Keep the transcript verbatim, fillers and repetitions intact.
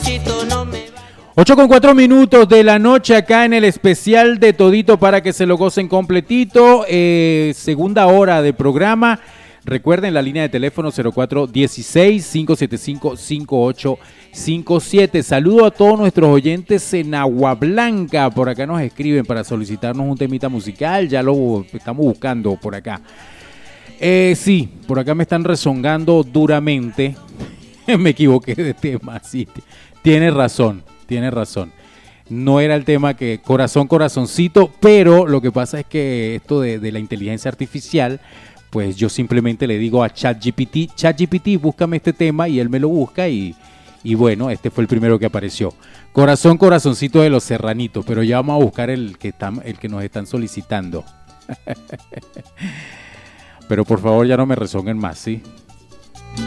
Luchito no me va. ocho con cuatro minutos de la noche acá en el especial de Todito para que se lo gocen completito. Eh, segunda hora de programa. Recuerden la línea de teléfono cero cuatro dieciséis, cinco siete cinco, cinco ocho cinco siete. Saludo a todos nuestros oyentes en Agua Blanca. Por acá nos escriben para solicitarnos un temita musical. Ya lo estamos buscando por acá. Eh, sí, por acá me están rezongando duramente. Me equivoqué de tema, sí. Tienes razón, tienes razón. No era el tema que corazón, corazoncito, pero lo que pasa es que esto de, de la inteligencia artificial, pues yo simplemente le digo a ChatGPT, ChatGPT, búscame este tema y él me lo busca y, y bueno, este fue el primero que apareció. Corazón, corazoncito de los Serranitos, pero ya vamos a buscar el que, está, el que nos están solicitando. Pero por favor ya no me rezonguen más, ¿sí?